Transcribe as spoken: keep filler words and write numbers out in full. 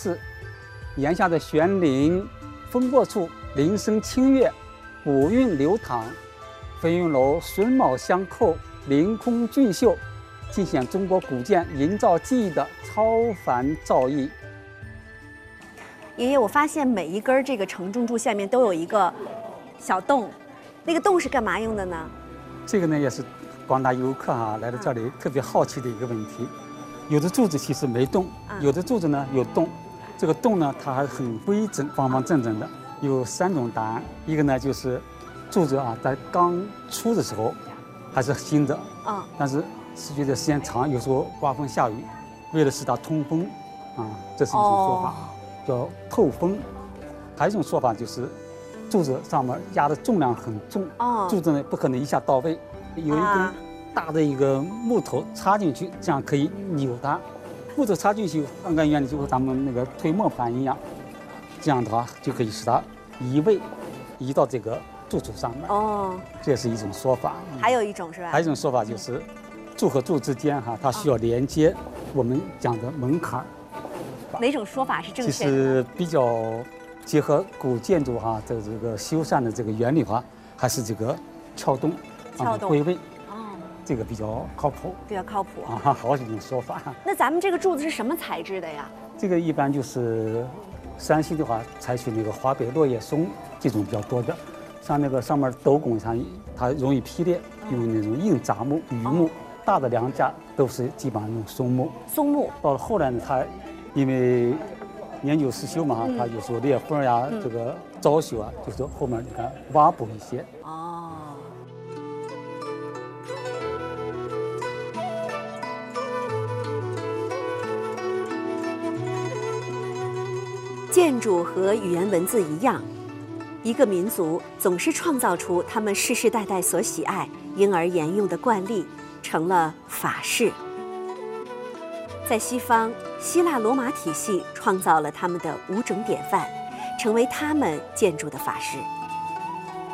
式，檐下的悬铃风过处，铃声清越，古韵流淌，飞云楼榫卯相扣，凌空俊秀，尽显中国古建营造技艺的超凡造诣。 爷爷，我发现每一根这个承重柱下面都有一个小洞，那个洞是干嘛用的呢？ 这个呢，也是广大游客啊来到这里特别好奇的一个问题。有的柱子其实没洞，有的柱子呢有洞。这个洞呢，它还很规整，方方正正的。有三种答案，一个呢就是柱子啊，在刚出的时候还是新的啊，但是持续的时间长，有时候刮风下雨，为了使它通风啊，这是一种说法。哦，叫透风。还有一种说法就是，柱子上面压的重量很重，哦，柱子呢不可能一下到位，有一根大的一个木头插进去，这样可以扭它。木头插进去，按照原理就和咱们那个推磨盘一样，这样的话就可以使它移位，移到这个柱础上面。哦，这也是一种说法。 还有一种是吧？ 还有一种说法就是，柱和柱之间哈，它需要连接，我们讲的门槛。 哪种说法是正确的？ 其实比较结合古建筑哈的这个修缮的这个原理的话，还是这个撬洞、 撬洞归位，哦，这个比较靠谱， 比较靠谱啊，好几种说法。 那咱们这个柱子是什么材质的呀？ 这个一般就是山西的话，采取那个华北落叶松这种比较多的，像那个上面斗拱上它容易劈裂，用那种硬杂木、榆木，大的梁架都是基本上用松木。 松木到了后来呢，它因为年久失修嘛，嗯、它有时候裂缝呀，嗯、这个遭朽啊，就是后面你看挖补一些。哦。 建筑和语言文字一样，一个民族总是创造出他们世世代代所喜爱、因而沿用的惯例，成了法式。在西方，希腊罗马体系创造了他们的五种典范，成为他们建筑的法式。